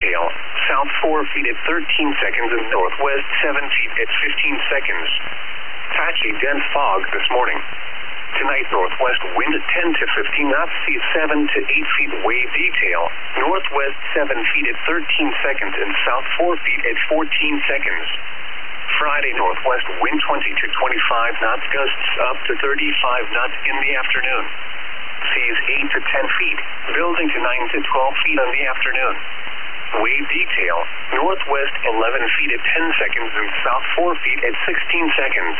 detail. South 4 feet at 13 seconds and northwest 7 feet at 15 seconds. Patchy dense fog this morning. Tonight, northwest wind at 10 to 15 knots, seas 7 to 8 feet wave detail. Northwest 7 feet at 13 seconds and south 4 feet at 14 seconds. Friday, northwest wind 20 to 25 knots, gusts up to 35 knots in the afternoon. Seas 8 to 10 feet, building to 9 to 12 feet in the afternoon. Wave detail, northwest 11 feet at 10 seconds and south 4 feet at 16 seconds.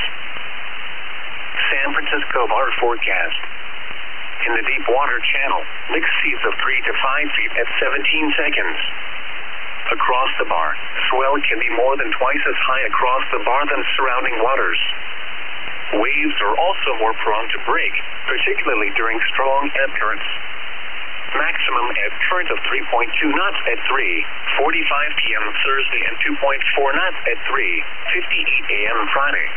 San Francisco bar forecast. In the deep water channel, mixed seas of 3 to 5 feet at 17 seconds. Across the bar, swell can be more than twice as high across the bar than surrounding waters. Waves are also more prone to break, particularly during strong ebb currents. Maximum ebb current of 3.2 knots at 3:45 p.m. Thursday and 2.4 knots at 3:58 a.m. Friday.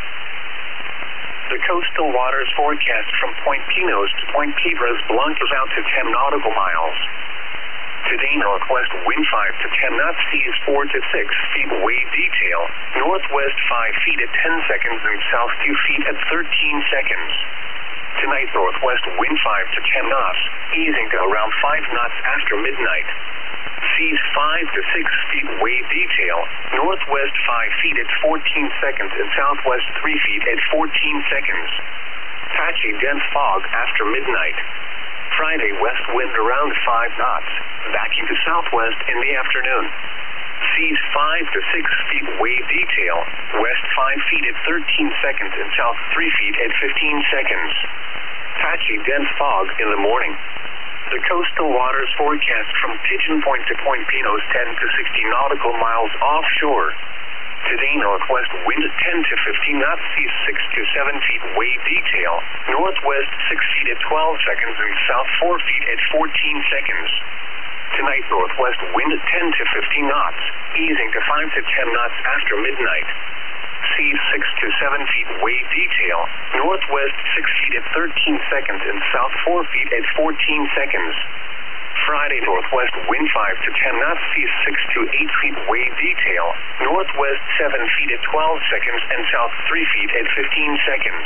The coastal waters forecast from Point Pinos to Point Piedras Blancas out to 10 nautical miles. Today, northwest wind 5 to 10 knots, seas 4 to 6 feet wave detail. Northwest 5 feet at 10 seconds and south 2 feet at 13 seconds. Tonight, northwest wind 5 to 10 knots, easing to around 5 knots after midnight. Seas 5 to 6 feet wave detail. Northwest 5 feet at 14 seconds and southwest 3 feet at 14 seconds. Patchy dense fog after midnight. Friday, west wind around 5 knots, backing to southwest in the afternoon. Seas 5 to 6 feet wave detail. West 5 feet at 13 seconds and south 3 feet at 15 seconds. Patchy dense fog in the morning. The coastal waters forecast from Pigeon Point to Point Pinos 10 to 60 nautical miles offshore. Today, northwest wind at 10 to 15 knots, seas 6 to 7 feet wave detail. Northwest 6 feet at 12 seconds and south 4 feet at 14 seconds. Tonight, northwest wind at 10 to 15 knots, easing to 5 to 10 knots after midnight. Seas 6 to 7 feet wave detail. Northwest 6 feet at 13 seconds and south 4 feet at 14 seconds. Friday, northwest wind 5 to 10 knots, seas 6 to 8 feet wave detail. Northwest 7 feet at 12 seconds and south 3 feet at 15 seconds.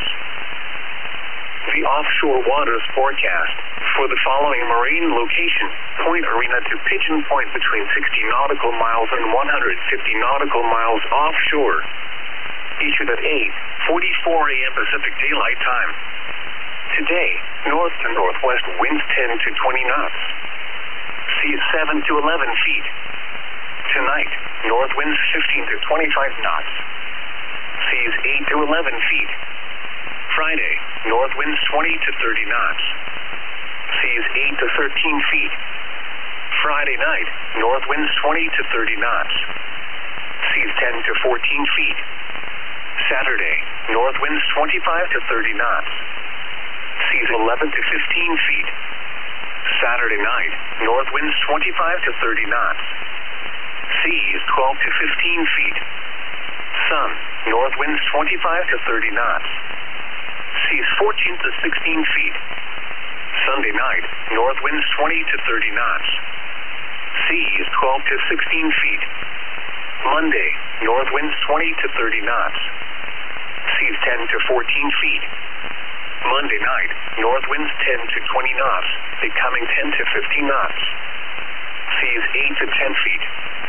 The offshore waters forecast for the following marine location: Point Arena to Pigeon Point between 60 nautical miles and 150 nautical miles offshore. Issued at 8:44 a.m. Pacific Daylight Time. Today, north to northwest winds 10 to 20 knots. Seas 7 to 11 feet. Tonight, north winds 15 to 25 knots. Seas 8 to 11 feet. Friday, north winds 20 to 30 knots. Seas 8 to 13 feet. Friday night, north winds 20 to 30 knots. Seas 10 to 14 feet. Saturday, north winds 25 to 30 knots. Seas 11 to 15 feet. Saturday night, north winds 25 to 30 knots. Seas 12 to 15 feet. Sun, north winds 25 to 30 knots. Seas 14 to 16 feet. Sunday night, north winds 20 to 30 knots. Seas 12 to 16 feet. Monday, north winds 20 to 30 knots. Seas 10 to 14 feet. Monday night, north winds 10 to 20 knots, becoming 10 to 15 knots. Seas 8 to 10 feet.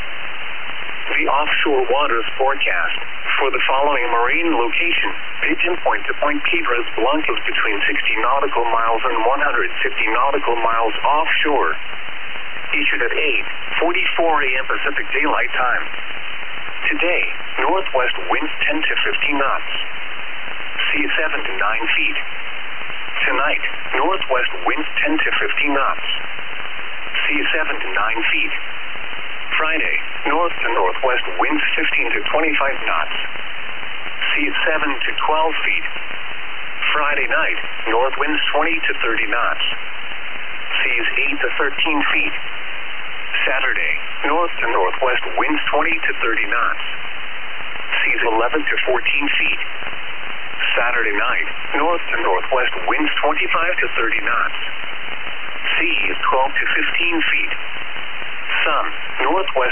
The offshore waters forecast for the following marine location: Pigeon Point to Point Piedras Blancas between 60 nautical miles and 150 nautical miles offshore. Issued at 8:44 a.m. Pacific Daylight Time. Today, northwest winds 10 to 15 knots. Seas 7 to 9 feet. Tonight, northwest winds 10 to 15 knots. Seas 7 to 9 feet. Friday, north to northwest winds 15 to 25 knots. Seas 7 to 12 feet. Friday night, north winds 20 to 30 knots. Seas 8 to 13 feet. Saturday, north to northwest winds 20 to 30 knots. Seas 11 to 14 feet. Saturday night, north to northwest winds 25 to 30 knots. Seas 12 to 15 feet. Sun, northwest